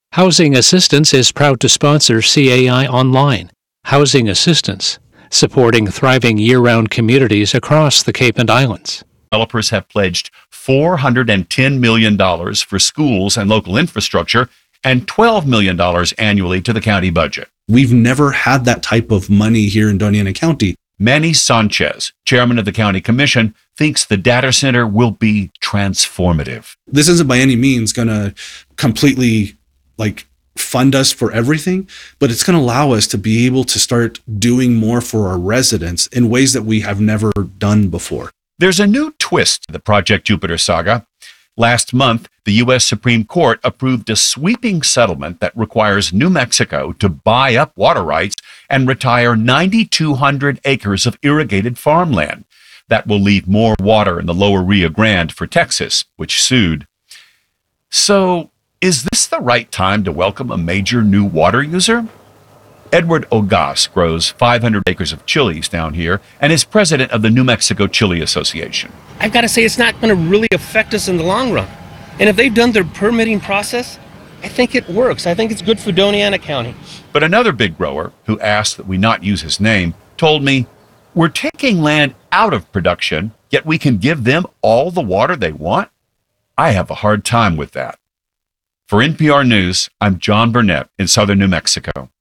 Housing Assistance is proud to sponsor CAI Online. Housing Assistance, supporting thriving year-round communities across the Cape and Islands. Developers have pledged $410 million for schools and local infrastructure and $12 million annually to the county budget. We've never had that type of money here in Doña Ana County. Manny Sanchez, chairman of the county commission, thinks the data center will be transformative. This isn't by any means going to completely fund us for everything, but it's going to allow us to be able to start doing more for our residents in ways that we have never done before. There's a new twist to the Project Jupiter saga. Last month, the U.S. Supreme Court approved a sweeping settlement that requires New Mexico to buy up water rights and retire 9,200 acres of irrigated farmland. That will leave more water in the lower Rio Grande for Texas, which sued. So, is this the right time to welcome a major new water user? Edward Ogas grows 500 acres of chilies down here and is president of the New Mexico Chili Association. I've got to say, it's not going to really affect us in the long run. And if they've done their permitting process, I think it works. I think it's good for Doña Ana County. But another big grower, who asked that we not use his name, told me, we're taking land out of production, yet we can give them all the water they want? I have a hard time with that. For NPR News, I'm John Burnett in southern New Mexico.